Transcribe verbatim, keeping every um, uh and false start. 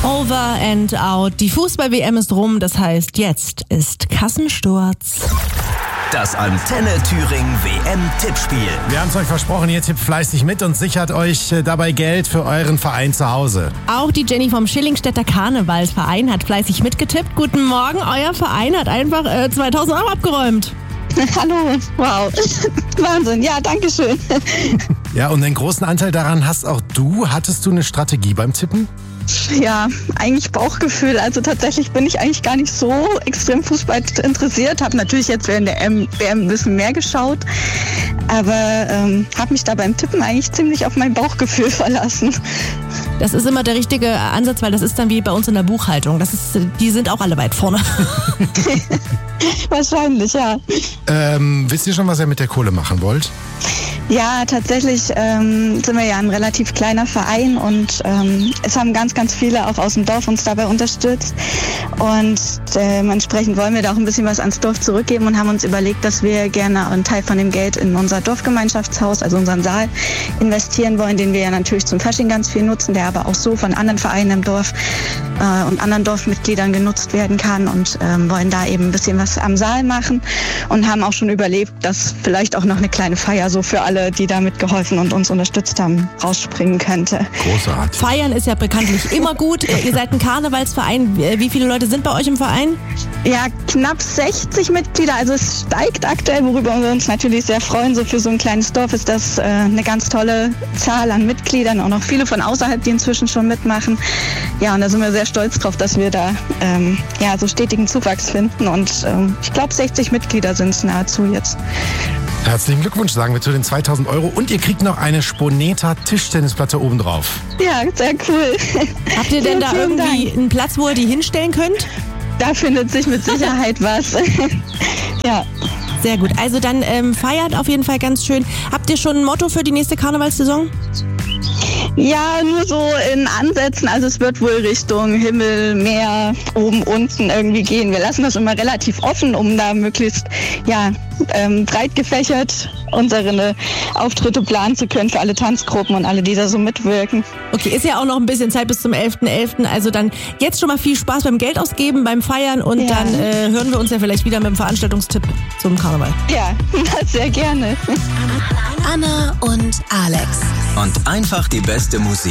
Over and out. Die Fußball-W M ist rum, das heißt, jetzt ist Kassensturz. Das Antenne Thüringen W M-Tippspiel. Wir haben es euch versprochen, ihr tippt fleißig mit und sichert euch dabei Geld für euren Verein zu Hause. Auch die Jenny vom Schillingstädter Karnevalsverein hat fleißig mitgetippt. Guten Morgen, euer Verein hat einfach äh, zweitausend Euro abgeräumt. Hallo, wow, Wahnsinn, ja, danke schön. Ja, und einen großen Anteil daran hast auch du. Hattest du eine Strategie beim Tippen? Ja, eigentlich Bauchgefühl. Also tatsächlich bin ich eigentlich gar nicht so extrem Fußball interessiert. Habe natürlich jetzt während der W M ein bisschen mehr geschaut, aber ähm, habe mich da beim Tippen eigentlich ziemlich auf mein Bauchgefühl verlassen. Das ist immer der richtige Ansatz, weil das ist dann wie bei uns in der Buchhaltung. Das ist, die sind auch alle weit vorne. Wahrscheinlich, ja. Ähm, wisst ihr schon, was ihr mit der Kohle machen wollt? Ja, tatsächlich ähm, sind wir ja ein relativ kleiner Verein und ähm, es haben ganz, ganz viele auch aus dem Dorf uns dabei unterstützt. Und äh, entsprechend wollen wir da auch ein bisschen was ans Dorf zurückgeben und haben uns überlegt, dass wir gerne einen Teil von dem Geld in unser Dorfgemeinschaftshaus, also unseren Saal, investieren wollen, den wir ja natürlich zum Fasching ganz viel nutzen, der aber auch so von anderen Vereinen im Dorf äh, und anderen Dorfmitgliedern genutzt werden kann und ähm, wollen da eben ein bisschen was am Saal machen und haben auch schon überlegt, dass vielleicht auch noch eine kleine Feier so für alle, die da mitgeholfen und uns unterstützt haben, rausspringen könnte. Großartig. Feiern ist ja bekanntlich immer gut. Ihr seid ein Karnevalsverein. Wie viele Leute sind bei euch im Verein? Ja, knapp sechzig Mitglieder. Also es steigt aktuell, worüber wir uns natürlich sehr freuen. So für so ein kleines Dorf ist das äh, eine ganz tolle Zahl an Mitgliedern. Auch noch viele von außerhalb, die inzwischen schon mitmachen. Ja, und da sind wir sehr stolz drauf, dass wir da ähm, ja, so stetigen Zuwachs finden. Und ähm, ich glaube, sechzig Mitglieder sind es nahezu jetzt. Herzlichen Glückwunsch, sagen wir zu den zweitausend Euro. Und ihr kriegt noch eine Sponeta Tischtennisplatte obendrauf. Ja, sehr cool. Habt ihr denn da Vielen irgendwie Dank. einen Platz, wo ihr die hinstellen könnt? Da findet sich mit Sicherheit was. Ja. Sehr gut. Also dann ähm, feiert auf jeden Fall ganz schön. Habt ihr schon ein Motto für die nächste Karnevalssaison? Ja, nur so in Ansätzen. Also es wird wohl Richtung Himmel, Meer, oben, unten irgendwie gehen. Wir lassen das immer relativ offen, um da möglichst ja, ähm, breit gefächert unsere Auftritte planen zu können für alle Tanzgruppen und alle, die da so mitwirken. Okay, ist ja auch noch ein bisschen Zeit bis zum elften elften Also dann jetzt schon mal viel Spaß beim Geld ausgeben, beim Feiern und Ja. dann äh, hören wir uns ja vielleicht wieder mit dem Veranstaltungstipp zum Karneval. Ja, sehr gerne. Anna und Alex. Und einfach die beste Musik.